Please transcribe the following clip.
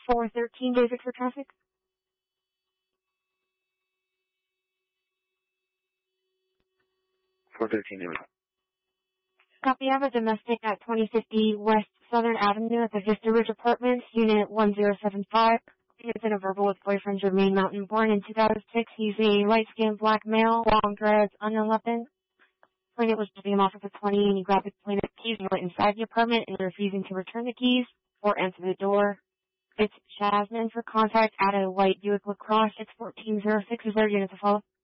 413 basic for traffic. Copy, I have a domestic at 2050 West Southern Avenue at the Vista Ridge Apartments, Unit 1075. It's in a verbal with boyfriend Jermaine Mountain, born in 2006. He's a light-skinned black male, long dreads, unknown weapon. Plaintiff was dropping him off at the 20 and he grabbed the plaintiff's keys and went inside the apartment and refusing to return the keys or answer the door. It's Jasmine for contact at a white Buick LaCrosse. It's 1406. Is there a unit to follow?